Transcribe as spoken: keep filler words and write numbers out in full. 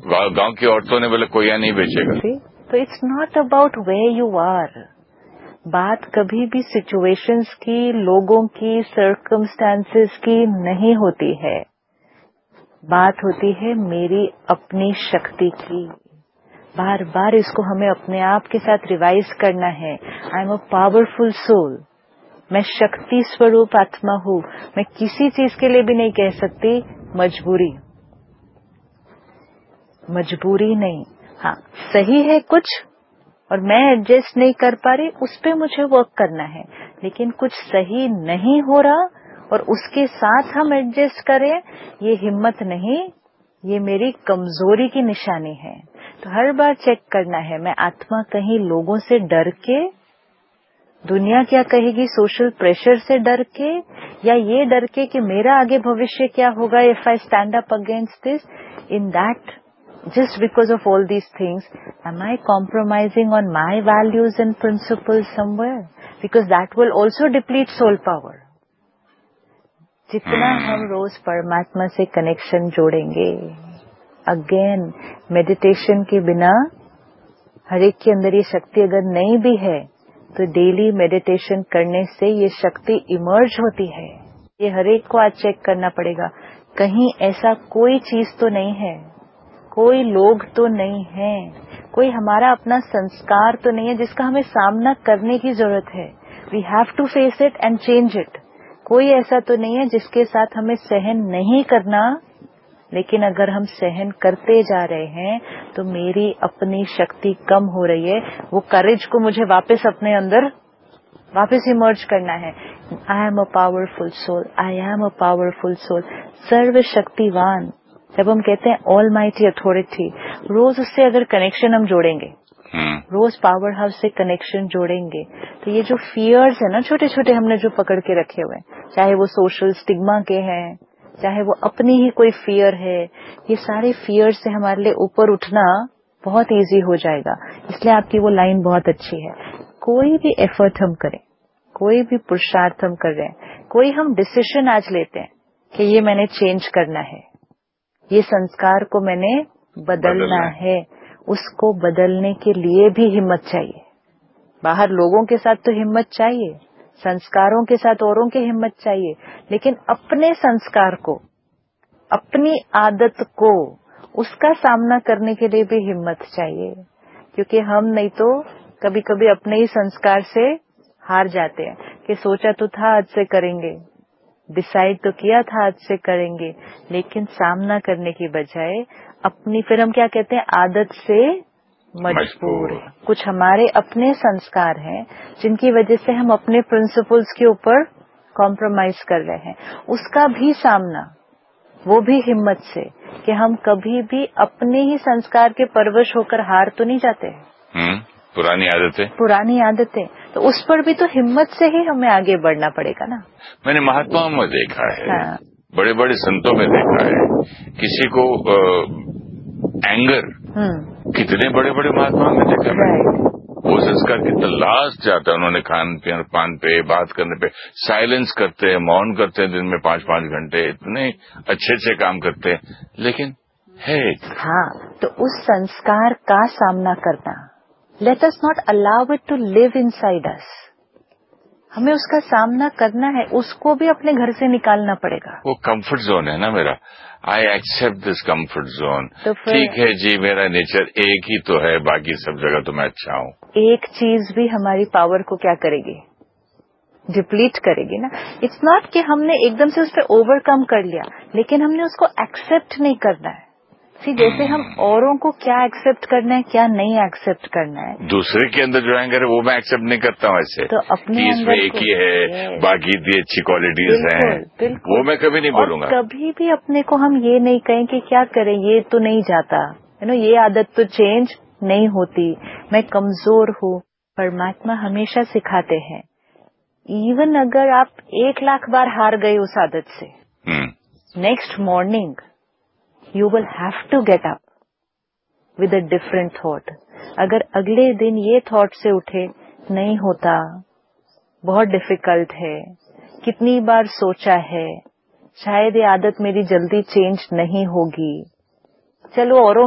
गांव की औरतों ने बोले कोया नहीं बेचेगा। तो it's not about where you are. बात कभी भी सिचुएशंस की, लोगों की, सर्कमस्टांसेस की नहीं होती है। बात होती है मेरी अपनी शक्ति की। बार बार इसको हमें अपने आप के साथ रिवाइज करना है। I am a powerful soul. मैं शक्ति स्वरूप आत्मा हूँ। मैं किसी चीज के लिए भी नहीं कह सकती मजबूरी। मजबूरी नहीं, हाँ सही है कुछ और मैं एडजस्ट नहीं कर पा रही, उस पे मुझे वर्क करना है। लेकिन कुछ सही नहीं हो रहा और उसके साथ हम एडजस्ट करें, ये हिम्मत नहीं, ये मेरी कमजोरी की निशानी है। तो हर बार चेक करना है, मैं आत्मा कहीं लोगों से डर के, दुनिया क्या कहेगी, सोशल प्रेशर से डर के, या ये डर के कि मेरा आगे भविष्य क्या होगा if I stand up against this. In that, just because of all these things, am I compromising on my values and principles somewhere? Because that will also deplete soul power. जितना हम रोज परमात्मा से कनेक्शन जोड़ेंगे, again meditation के बिना हर एक के अंदर ये शक्ति अगर नहीं भी है तो डेली मेडिटेशन करने से ये शक्ति इमर्ज होती है। ये हर एक को आज चेक करना पड़ेगा। कहीं ऐसा कोई चीज तो नहीं है, कोई लोग तो नहीं है, कोई हमारा अपना संस्कार तो नहीं है जिसका हमें सामना करने की जरूरत है। We have to face it and change it. कोई ऐसा तो नहीं है जिसके साथ हमें सहन नहीं करना। लेकिन अगर हम सहन करते जा रहे हैं तो मेरी अपनी शक्ति कम हो रही है। वो करेज को मुझे वापस अपने अंदर वापस इमर्ज करना है। I am a powerful soul, I am a powerful soul. सर्वशक्तिवान, जब हम कहते हैं ऑल माइटी अथॉरिटी, रोज उससे अगर कनेक्शन हम जोड़ेंगे, रोज पावर हाउस से कनेक्शन जोड़ेंगे, तो ये जो फियर्स है ना, छोटे छोटे हमने जो पकड़ के रखे हुए हैं, चाहे वो सोशल स्टिग्मा के हैं, चाहे वो अपनी ही कोई फियर है, ये सारे फियर से हमारे लिए ऊपर उठना बहुत इजी हो जाएगा। इसलिए आपकी वो लाइन बहुत अच्छी है। कोई भी एफर्ट हम करें, कोई भी पुरुषार्थ हम कर रहे हैं, कोई हम डिसीजन आज लेते हैं कि ये मैंने चेंज करना है, ये संस्कार को मैंने बदलना है, उसको बदलने के लिए भी हिम्मत चाहिए। बाहर लोगों के साथ तो हिम्मत चाहिए, संस्कारों के साथ औरों की हिम्मत चाहिए, लेकिन अपने संस्कार को, अपनी आदत को, उसका सामना करने के लिए भी हिम्मत चाहिए। क्योंकि हम नहीं तो कभी कभी अपने ही संस्कार से हार जाते हैं कि सोचा तो था आज से करेंगे, डिसाइड तो किया था आज से करेंगे, लेकिन सामना करने की बजाय अपनी, फिर हम क्या कहते हैं, आदत से मजबूर है। कुछ हमारे अपने संस्कार हैं जिनकी वजह से हम अपने प्रिंसिपल्स के ऊपर कॉम्प्रोमाइज कर रहे हैं। उसका भी सामना, वो भी हिम्मत से, कि हम कभी भी अपने ही संस्कार के परवश होकर हार तो नहीं जाते। हम्म, पुरानी आदतें पुरानी आदतें तो उस पर भी तो हिम्मत से ही हमें आगे बढ़ना पड़ेगा ना। मैंने महात्माओं में देखा है, हाँ। बड़े बड़े संतों में देखा है, किसी को एंगर, कितने बड़े बड़े महात्माओं में देखा है, वो संस्कार कितना लास्ट जाता है। उन्होंने खान पीन पान पे, बात करने पे साइलेंस करते हैं, मौन करते हैं, दिन में पांच पांच घंटे, इतने अच्छे अच्छे काम करते हैं, लेकिन है। हाँ, तो उस संस्कार का सामना करना, let us not allow it to live inside us. हमें उसका सामना करना है, उसको भी अपने घर से निकालना पड़ेगा। वो कंफर्ट जोन है ना मेरा, I accept this comfort zone. तो ठीक है जी, मेरा नेचर एक ही तो है, बाकी सब जगह तो मैं अच्छा हूँ। एक चीज भी हमारी पावर को क्या करेगी, डिप्लीट करेगी ना। इट्स नॉट कि हमने एकदम से उस पर ओवरकम कर लिया, लेकिन हमने उसको एक्सेप्ट नहीं करना है। सी, जैसे हम औरों को क्या एक्सेप्ट करना है, क्या नहीं एक्सेप्ट करना है, दूसरे के अंदर जो एंगर है वो मैं एक्सेप्ट नहीं करता हूँ ऐसे, तो अपने इसमें एक ही है, बाकी इतनी अच्छी क्वालिटीज हैं, वो मैं कभी नहीं बोलूंगा। कभी भी अपने को हम ये नहीं कहें कि क्या करें, ये तो नहीं जाता, यू नो, ये आदत तो चेंज नहीं होती, मैं कमजोर हूँ। परमात्मा हमेशा सिखाते हैं, इवन अगर आप एक लाख बार हार गए उस आदत से, next morning you will have to get up with a different thought. अगर अगले दिन ये थॉट से उठे, नहीं होता, बहुत डिफिकल्ट है, कितनी बार सोचा है, शायद ये आदत मेरी जल्दी चेंज नहीं होगी, चलो औरों